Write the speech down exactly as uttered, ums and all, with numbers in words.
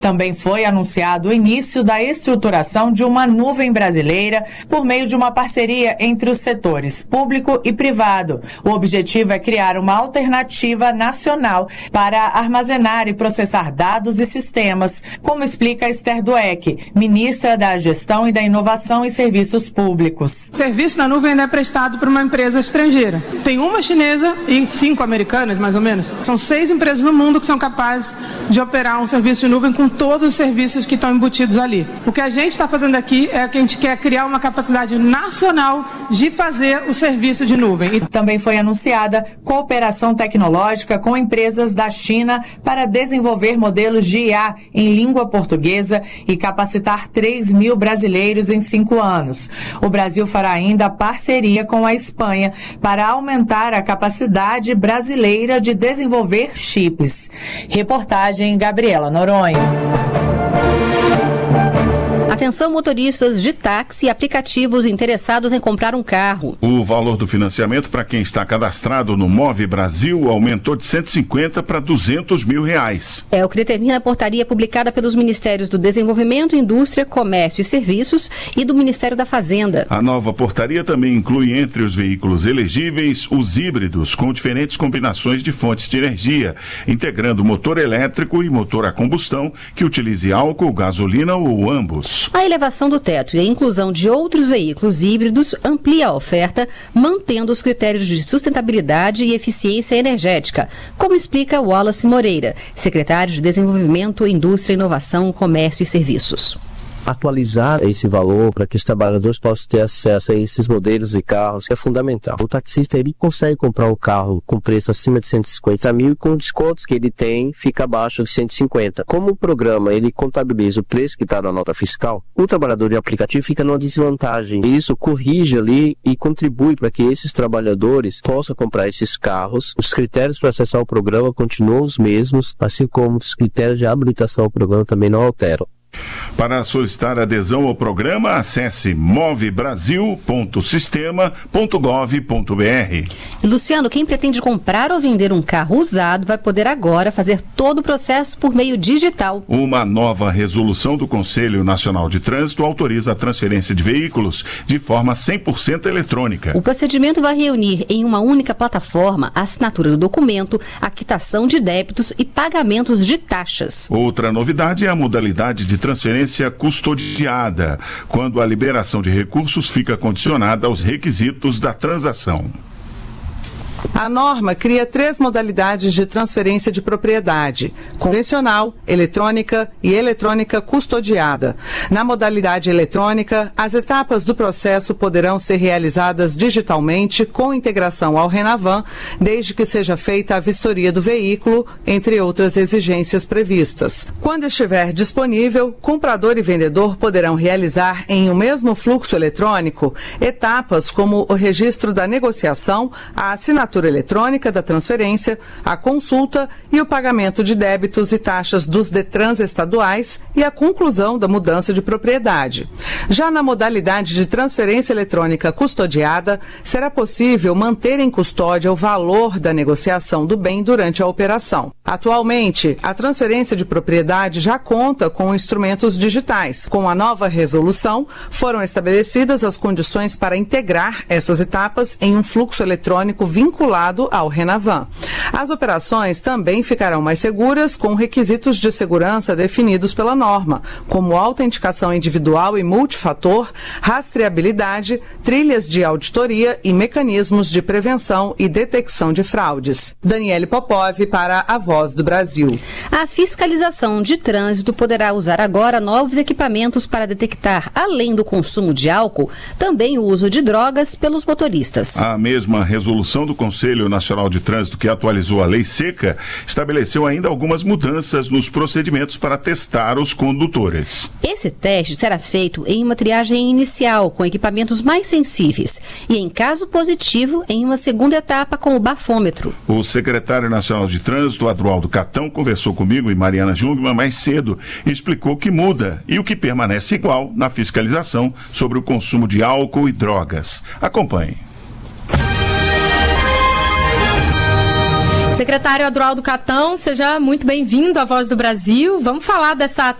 Também foi anunciado o início da estruturação de uma nuvem brasileira por meio de uma parceria entre os setores público e privado. O objetivo é criar uma alternativa nacional para armazenar e processar dados e sistemas, como explica Esther Dweck, ministra da Gestão e da Inovação e Serviços Públicos. O serviço na nuvem ainda é prestado por uma empresa estrangeira. Tem uma chinesa e cinco americanas, mais ou menos. São seis empresas no mundo que são capazes de operar um serviço de nuvem com todos os serviços que estão embutidos ali. O que a gente está fazendo aqui é que a gente quer criar uma capacidade nacional de fazer o serviço de nuvem. Também foi anunciada cooperação tecnológica com empresas da China para desenvolver modelos de I A em língua portuguesa e capacitar três mil brasileiros em cinco anos. O Brasil fará ainda parceria com a Espanha para aumentar a capacidade brasileira de desenvolver chips. Reportagem Gabriela Noronha. Atenção, motoristas de táxi e aplicativos interessados em comprar um carro. O valor do financiamento para quem está cadastrado no Move Brasil aumentou de cento e cinquenta para duzentos mil reais. É o que determina a portaria publicada pelos Ministérios do Desenvolvimento, Indústria, Comércio e Serviços e do Ministério da Fazenda. A nova portaria também inclui entre os veículos elegíveis os híbridos com diferentes combinações de fontes de energia, integrando motor elétrico e motor a combustão que utilize álcool, gasolina ou ambos. A elevação do teto e a inclusão de outros veículos híbridos amplia a oferta, mantendo os critérios de sustentabilidade e eficiência energética, como explica Wallace Moreira, secretário de Desenvolvimento, Indústria, Inovação, Comércio e Serviços. Atualizar esse valor para que os trabalhadores possam ter acesso a esses modelos de carros é fundamental. O taxista ele consegue comprar um carro com preço acima de cento e cinquenta mil e com descontos que ele tem fica abaixo de cento e cinquenta. Como o programa ele contabiliza o preço que está na nota fiscal, o trabalhador de aplicativo fica numa desvantagem. Isso corrige ali e contribui para que esses trabalhadores possam comprar esses carros. Os critérios para acessar o programa continuam os mesmos, assim como os critérios de habilitação ao programa também não alteram. Para solicitar adesão ao programa, acesse move brasil ponto sistema ponto gov ponto br. E Luciano, quem pretende comprar ou vender um carro usado vai poder agora fazer todo o processo por meio digital. Uma nova resolução do Conselho Nacional de Trânsito autoriza a transferência de veículos de forma cem por cento eletrônica. O procedimento vai reunir em uma única plataforma a assinatura do documento, a quitação de débitos e pagamentos de taxas. Outra novidade é a modalidade de transferência custodiada, quando a liberação de recursos fica condicionada aos requisitos da transação. A norma cria três modalidades de transferência de propriedade: convencional, eletrônica e eletrônica custodiada. Na modalidade eletrônica, as etapas do processo poderão ser realizadas digitalmente com integração ao Renavan, desde que seja feita a vistoria do veículo, entre outras exigências previstas. Quando estiver disponível, comprador e vendedor poderão realizar em um mesmo fluxo eletrônico etapas como o registro da negociação, a assinatura eletrônica da transferência, a consulta e o pagamento de débitos e taxas dos Detrans estaduais e a conclusão da mudança de propriedade. Já na modalidade de transferência eletrônica custodiada, será possível manter em custódia o valor da negociação do bem durante a operação. Atualmente, a transferência de propriedade já conta com instrumentos digitais. Com a nova resolução, foram estabelecidas as condições para integrar essas etapas em um fluxo eletrônico vinculado ao Renavan. As operações também ficarão mais seguras com requisitos de segurança definidos pela norma, como autenticação individual e multifator, rastreabilidade, trilhas de auditoria e mecanismos de prevenção e detecção de fraudes. Daniele Popov para a Voz do Brasil. A fiscalização de trânsito poderá usar agora novos equipamentos para detectar, além do consumo de álcool, também o uso de drogas pelos motoristas. A mesma resolução do Conselho Nacional de Trânsito, que atualizou a Lei Seca, estabeleceu ainda algumas mudanças nos procedimentos para testar os condutores. Esse teste será feito em uma triagem inicial, com equipamentos mais sensíveis, e, em caso positivo, em uma segunda etapa com o bafômetro. O secretário nacional de Trânsito, Adroaldo Catão, conversou comigo e Mariana Jungmann mais cedo e explicou o que muda e o que permanece igual na fiscalização sobre o consumo de álcool e drogas. Acompanhe. Secretário Adroaldo Catão, seja muito bem-vindo à Voz do Brasil. Vamos falar dessa